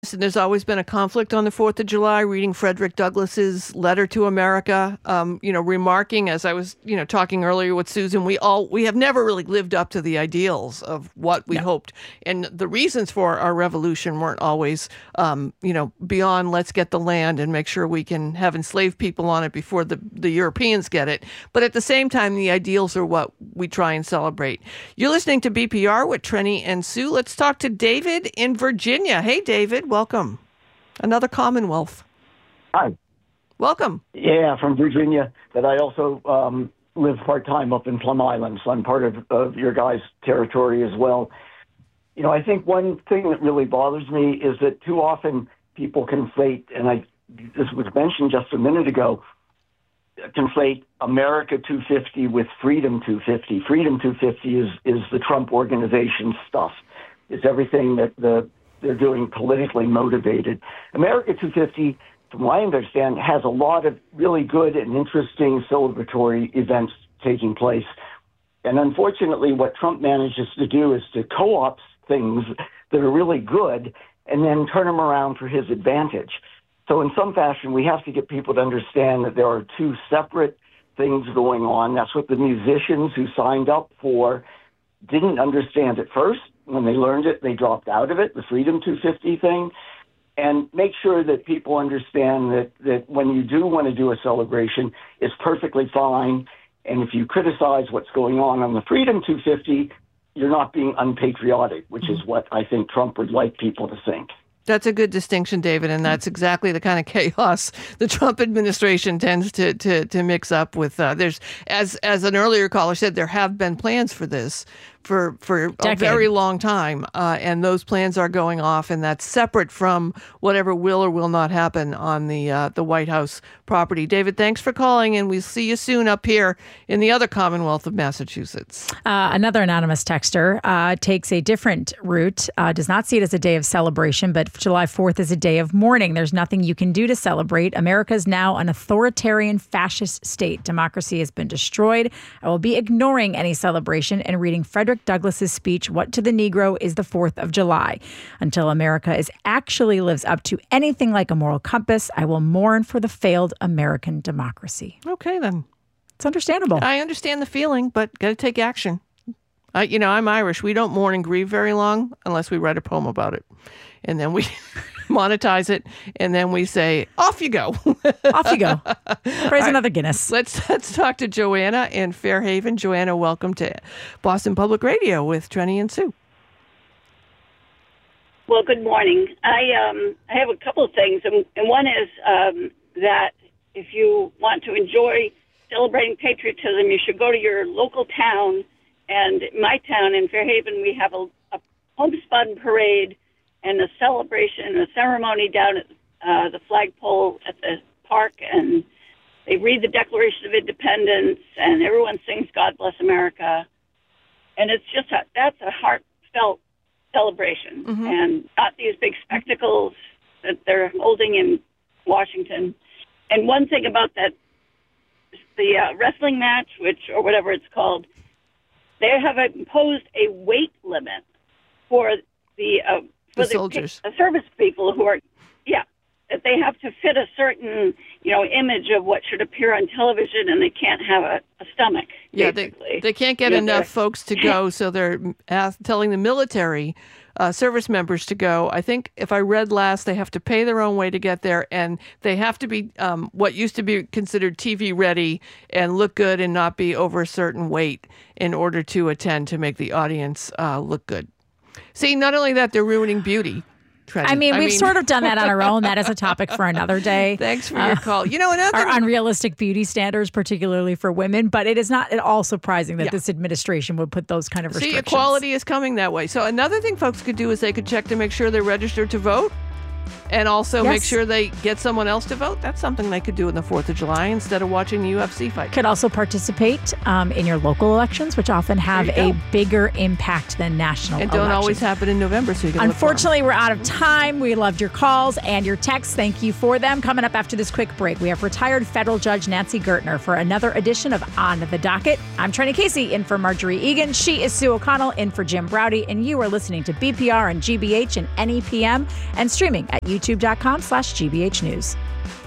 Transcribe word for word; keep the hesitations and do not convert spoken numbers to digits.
And there's always been a conflict on the fourth of July, reading Frederick Douglass's letter to America, um, you know, remarking, as I was, you know, talking earlier with Susan, we all, we have never really lived up to the ideals of what we no. hoped. And the reasons for our revolution weren't always, um, you know, beyond let's get the land and make sure we can have enslaved people on it before the, the Europeans get it. But at the same time, the ideals are what we try and celebrate. You're listening to B P R with Trenny and Sue. Let's talk to David in Virginia. Hey, David. Welcome. Another Commonwealth. Hi. Welcome. Yeah, from Virginia, but I also um, live part-time up in Plum Island, so I'm part of, of your guys' territory as well. You know, I think one thing that really bothers me is that too often people conflate, and I this was mentioned just a minute ago, conflate America two fifty with Freedom two fifty. Freedom two fifty is, is the Trump organization stuff. It's everything that the they're doing politically motivated. America two fifty, from what I understand, has a lot of really good and interesting celebratory events taking place. And unfortunately, what Trump manages to do is to co-opt things that are really good and then turn them around for his advantage. So in some fashion, we have to get people to understand that there are two separate things going on. That's what the musicians who signed up for didn't understand at first. When they learned it, they dropped out of it, the Freedom two fifty thing. And make sure that people understand that, that when you do want to do a celebration, it's perfectly fine. And if you criticize what's going on on the Freedom two fifty, you're not being unpatriotic, which is what I think Trump would like people to think. That's a good distinction, David, and that's exactly the kind of chaos the Trump administration tends to to, to mix up with. Uh, there's, as as an earlier caller said, there have been plans for this for for Decade. a very long time, uh, and those plans are going off, and that's separate from whatever will or will not happen on the uh, the White House property. David, thanks for calling, and we'll see you soon up here in the other Commonwealth of Massachusetts. Uh, another anonymous texter uh, takes a different route, uh, does not see it as a day of celebration, but July fourth is a day of mourning. There's nothing you can do to celebrate. America is now an authoritarian fascist state. Democracy has been destroyed. I will be ignoring any celebration and reading Frederick Douglass's speech, What to the Negro is the fourth of July. Until America is actually lives up to anything like a moral compass, I will mourn for the failed American democracy. Okay, then. It's understandable. I understand the feeling, but got to take action. I, you know, I'm Irish. We don't mourn and grieve very long unless we write a poem about it. And then we monetize it, and then we say, off you go. Off you go. Praise right. another Guinness. Let's let's talk to Joanna in Fairhaven. Joanna, welcome to Boston Public Radio with Trenny and Sue. Well, good morning. I um I have a couple of things, and, and one is um, that if you want to enjoy celebrating patriotism, you should go to your local town. And my town in Fairhaven, we have a, a homespun parade and a celebration, a ceremony down at uh, the flagpole at the park, and they read the Declaration of Independence, and everyone sings God Bless America. And it's just a, that's a heartfelt celebration, mm-hmm. and not these big spectacles that they're holding in Washington. And one thing about that, the uh, wrestling match, which or whatever it's called, they have imposed a weight limit for the uh, for the, the soldiers, the service people who are, yeah, that they have to fit a certain, you know, image of what should appear on television, and they can't have a, a stomach. Yeah, they, they can't get yeah, enough folks to go, so they're ask, telling the military uh, service members to go. I think if I read last, they have to pay their own way to get there, and they have to be um, what used to be considered T V ready and look good and not be over a certain weight in order to attend to make the audience uh, look good. See, not only that, they're ruining beauty. Trenny. I mean, I we've mean, sort of done that on our own. That is a topic for another day. Thanks for your uh, call. You know, another our unrealistic beauty standards, particularly for women, but it is not at all surprising that yeah. this administration would put those kind of restrictions. See, equality is coming that way. So another thing folks could do is they could check to make sure they're registered to vote. And also yes. make sure they get someone else to vote. That's something they could do on the fourth of July instead of watching the U F C fight. Could also participate um, in your local elections, which often have a bigger impact than national and don't elections. always happen in November, so you can Unfortunately, we're out of time. We loved your calls and your texts. Thank you for them. Coming up after this quick break, we have retired federal judge Nancy Gertner for another edition of On the Docket. I'm Trenny Casey, in for Marjorie Egan. She is Sue O'Connell, in for Jim Browdy. And you are listening to B P R and G B H and N E P M and streaming at youtube dot com slash G B H News.